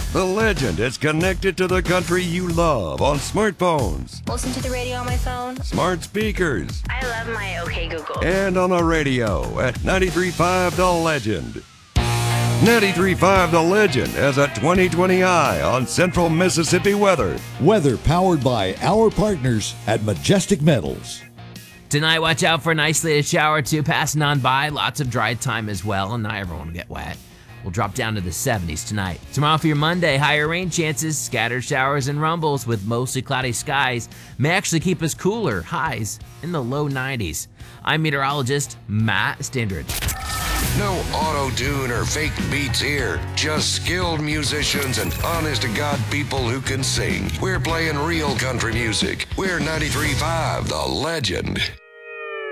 The Legend is connected to the country you love on smartphones, Listen to the radio on my phone. smart speakers, I love my OK Google. and on the radio at 93.5 The Legend. 93.5 The Legend has a 20/20 eye on central Mississippi weather. Weather powered by our partners at Majestic Metals. Tonight, watch out for an isolated shower or two passing on by. Lots of dry time as well, and not everyone will get wet. We'll drop down to the 70s tonight. Tomorrow for your Monday, higher rain chances, scattered showers and rumbles with mostly cloudy skies may actually keep us cooler, highs in the low 90s. I'm meteorologist Matt Stindred. No auto-tune or fake beats here. Just skilled musicians and honest-to-God people who can sing. We're playing real country music. We're 93.5 The Legend.